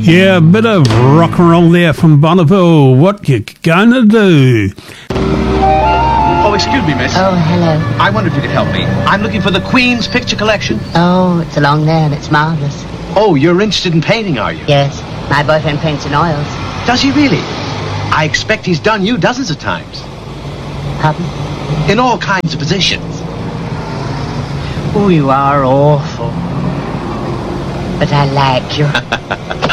Yeah, a bit of rock and roll there from Bonneville. What you gonna do? Oh, excuse me, miss. Oh, hello. I wonder if you could help me. I'm looking for the Queen's picture collection. Oh, it's along there. It's marvellous. Oh, you're interested in painting, are you? Yes. My boyfriend paints in oils. Does he really? I expect he's done you dozens of times. Pardon? In all kinds of positions. Oh, you are awful. But I like you.